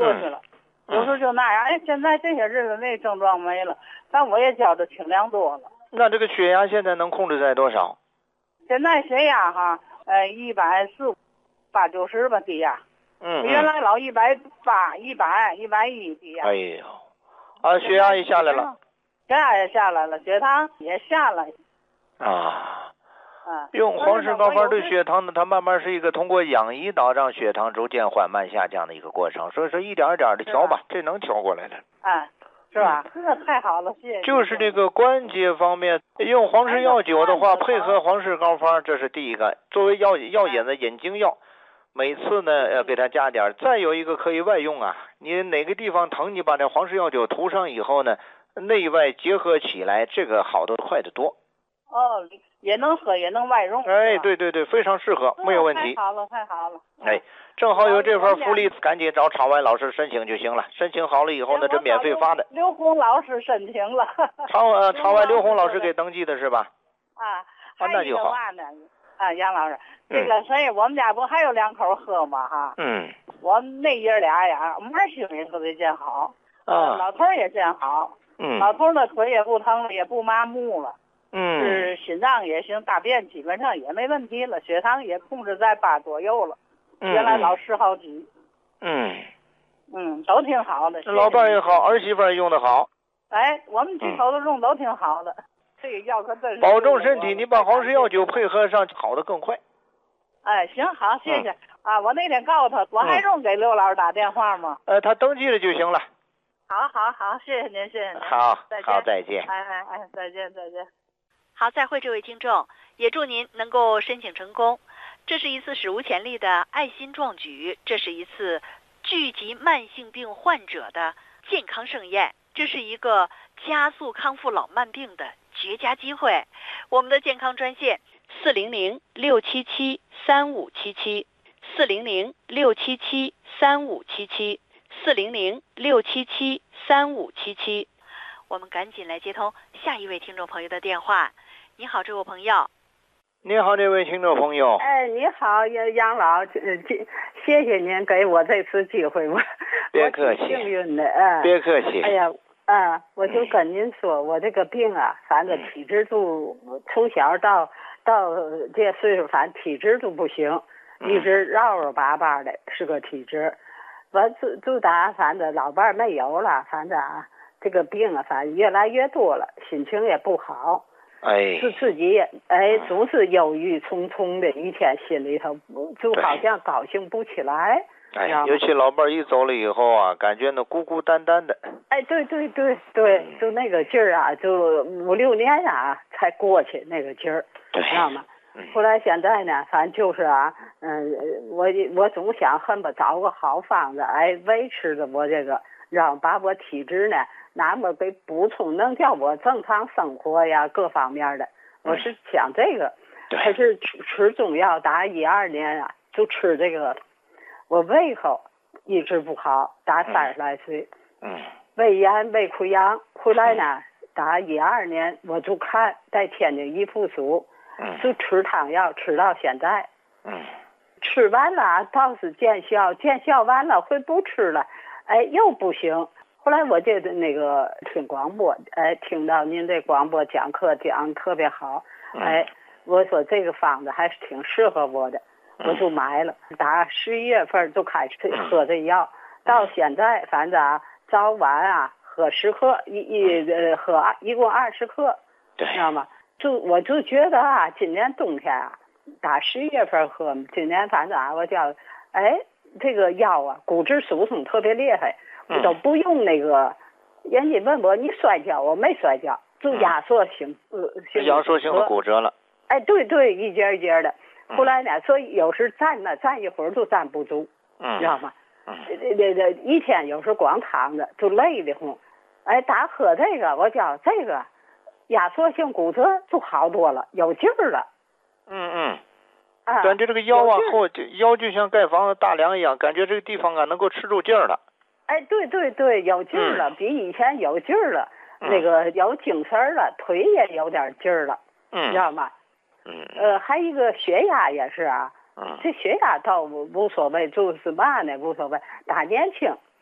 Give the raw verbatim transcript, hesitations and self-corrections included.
过去了。嗯、有时候就那样，哎，现在这些日子那症状没了，但我也觉得轻量多了。 那这个血压现在能控制在多少？ 现在血压哈，呃，一百四八九十吧，低压。 嗯， 原来老一百八、一百、一百一低压。 哎呦，啊，血压也下来了， 血压也下来了，血糖也下来。 啊。 嗯， 用黄氏高方对血糖呢，它慢慢是一个通过氧胰岛让血糖逐渐缓慢下降的一个过程，所以说一点一点的调吧，这能调过来的。 哎，是吧？这、嗯、太好了，谢谢。 就是这个关节方面，用黄氏药酒的话，配合黄氏膏方，这是第一个。作为药药引子引经药，每次呢要给它加点。再有一个可以外用啊，你哪个地方疼，你把这黄氏药酒涂上以后呢，内外结合起来，这个好的快得多。 哦。也能喝，也能外用。 哎，对对对，非常适合，没有问题。 太好了，太好了。 哎，正好有这份福利，赶紧找场外老师申请就行了。申请好了以后呢，这免费发的。 刘红老师申请了。 场呃，场外刘红老师给登记的是吧？ 啊， 啊，那就好。 啊，杨老师，这个谁，我们家不还有两口喝吗？哈。 嗯。 我们那爷俩呀，妹儿心也特别健好。 啊。 老头也健好。 嗯。 老头的腿也不疼了，也不麻木了。 嗯， 是心脏也行，大便基本上也没问题了，血糖也控制在八左右了。 嗯， 原来老十好几。 嗯， 嗯，都挺好的。 老伴也好，儿媳妇用的好。 哎，我们几口子用都挺好的。嗯、这个药可真是。 保重身体，你把黄氏药酒配合上，好的更快。 哎，行好，谢谢、嗯、啊！我那天告诉他，我还用给刘老师打电话吗？ 呃，他登记了就行了。 好好好，谢谢您，谢谢您。 好， 再见。 好，再见。 哎哎哎，再见，再见。 好，再会这位听众，也祝您能够申请成功。这是一次史无前例的爱心壮举，这是一次聚集慢性病患者的健康盛宴，这是一个加速康复老慢病的绝佳机会。我们的健康专线四零零六七七三五七七，四零零六七七三五七七，四零零六七七三五七七。我们赶紧来接通下一位听众朋友的电话。你好，这位朋友。 你好，这位听众朋友。 哎，你好，杨杨老，谢谢您给我这次机会，我别客气， 我挺幸运的，嗯， 别客气。 哎呀，啊、嗯，我就跟您说，我这个病啊，反正体质都从小到到这岁数，反正体质都不行，一直绕绕巴巴的，是个体质。我就就打反正老伴没有了，反正啊。这个病啊，反正越来越多了，心情也不好， 哎， 是自己也哎，总是忧郁忡忡的，一天心里头就好像高兴不起来。 哎，尤其老伴一走了以后啊，感觉那孤孤单单的。 哎，对对对对，就那个劲儿啊，就五六年啊才过去那个劲儿，知道吗？后来现在呢，反正就是啊，嗯，我我总想恨不找个好方子，哎，维持着我这个，让把我体质呢。那么给补充，能叫我正常生活呀，各方面的，我是想这个。还是吃吃中药，打一二年啊，就吃这个。我胃口一直不好，打三十来岁， 嗯， 胃炎、胃溃疡，后来呢，打一二年我就看在天津一附属， 嗯， 就吃汤药，吃到现在， 嗯， 吃完了倒是见效，见效完了会不吃了，哎，又不行。后来我就那个听广播，哎，听到您这广播讲课讲特别好，哎，我说这个方子还是挺适合我的，我就买了。打十一月份就开始喝这药，到现在反正啊，早晚啊喝十克，一一呃喝一共二十克，知道吗？就我就觉得啊，今年冬天啊，打十一月份喝，今年反正啊，我叫哎这个药啊，骨质疏松特别厉害。我都不用那个，人家问我你摔跤，我没摔跤，就压缩性呃压缩性的骨折了。 哎，对对，一节一节的。后来呢，所以有时站呢站一会儿就站不住， 嗯， 知道吗？ 嗯， 这这这一天有时光躺着就累得慌。哎，打喝这个，我叫这个压缩性骨折就好多了，有劲儿了。 嗯嗯。 啊， 感觉这个腰啊后腰就像盖房子大梁一样，感觉这个地方啊能够吃住劲儿了。 哎，对对对，有劲儿了，嗯、比以前有劲儿了， 嗯、 那个有精神了，腿也有点劲儿了， 嗯， 知道吗？ 嗯， 呃，还一个血压也是啊， 嗯， 这血压倒无无所谓，就是嘛呢无所谓。打年轻